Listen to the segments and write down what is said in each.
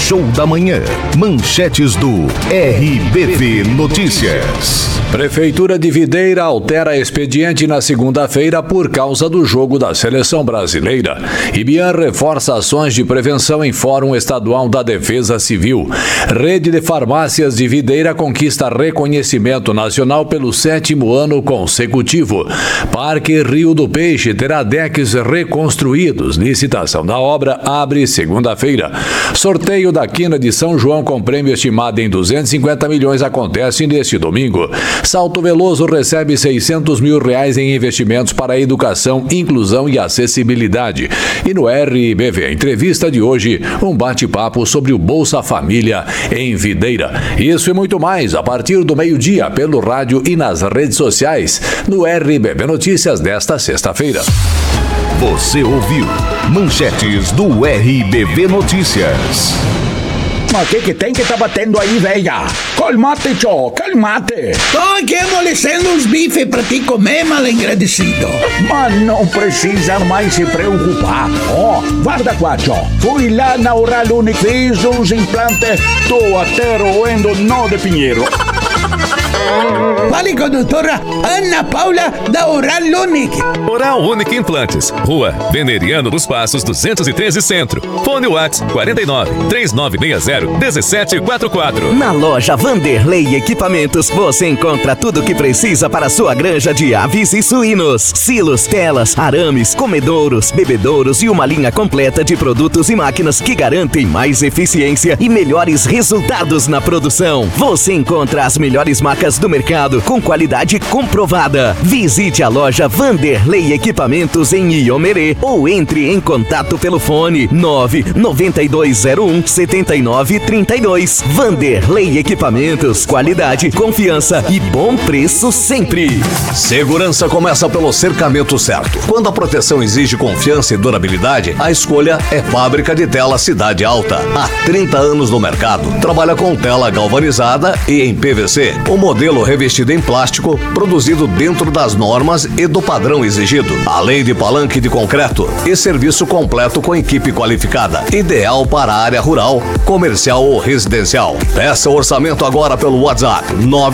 Show da Manhã. Manchetes do RBV Notícias. Prefeitura de Videira altera expediente na segunda-feira por causa do jogo da Seleção Brasileira. Ibiam reforça ações de prevenção em Fórum Estadual da Defesa Civil. Rede de farmácias de Videira conquista reconhecimento nacional pelo 7º ano consecutivo. Parque Rio do Peixe terá decks reconstruídos. Licitação da obra abre segunda-feira. Sorteio da Quina de São João com prêmio estimado em 250 milhões acontece neste domingo. Salto Veloso recebe R$600 mil em investimentos para a educação, inclusão e acessibilidade. E no RBV, a entrevista de hoje, um bate-papo sobre o Bolsa Família em Videira. Isso e muito mais a partir do meio-dia pelo rádio e nas redes sociais no RBV Notícias desta sexta-feira. Você ouviu Manchetes do RBV Notícias. Mas o que tem que tá batendo aí, velha? Calmate, tchô, calmate. Tô aqui amolecendo uns bifes pra ti comer, mal agradecido. Mas não precisa mais se preocupar. Ó, guarda qua, tchô. Fui lá na Oral Unique, fiz uns implantes, tô até roendo nó de pinheiro. Fale com a doutora Ana Paula da Oral Unique. Oral Unique Implantes, Rua Veneriano dos Passos 213 Centro. Fone WhatsApp 49 3960 1744. Na loja Vanderlei Equipamentos você encontra tudo o que precisa para a sua granja de aves e suínos. Silos, telas, arames, comedouros, bebedouros e uma linha completa de produtos e máquinas que garantem mais eficiência e melhores resultados na produção. Você encontra as melhores marcas do mercado com qualidade comprovada. Visite a loja Vanderlei Equipamentos em Iomerê ou entre em contato pelo fone 99201-7932. Vanderlei Equipamentos, qualidade, confiança e bom preço sempre. Segurança começa pelo cercamento certo. Quando a proteção exige confiança e durabilidade, a escolha é Fábrica de Tela Cidade Alta. Há 30 anos no mercado. Trabalha com tela galvanizada e em PVC. O modelo revestido em plástico, produzido dentro das normas e do padrão exigido. Além de palanque de concreto e serviço completo com equipe qualificada. Ideal para a área rural, comercial ou residencial. Peça orçamento agora pelo WhatsApp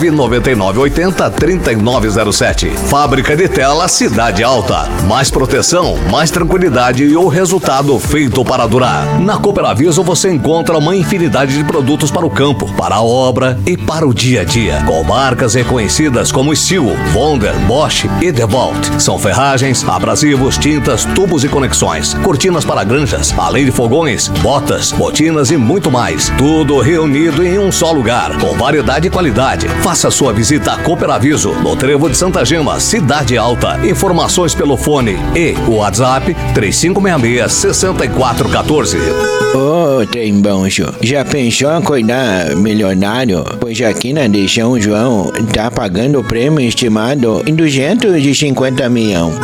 99980-3907. Fábrica de Tela Cidade Alta. Mais proteção, mais tranquilidade e o resultado feito para durar. Na Cooperaviso você encontra uma infinidade de produtos para o campo, para a obra e para o dia a dia. Com marcas reconhecidas como Steel, Wonder, Bosch e DeWalt. São ferragens, abrasivos, tintas, tubos e conexões, cortinas para granjas, além de fogões, botas, botinas e muito mais. Tudo reunido em um só lugar, com variedade e qualidade. Faça sua visita a Cooperaviso, no Trevo de Santa Gema, Cidade Alta. Informações pelo fone e o WhatsApp 3566-6414. Ô, trem bom, senhor. Já pensou em acordar milionário? Pois aqui na de São João tá pagando o prêmio estimado em 250 milhões.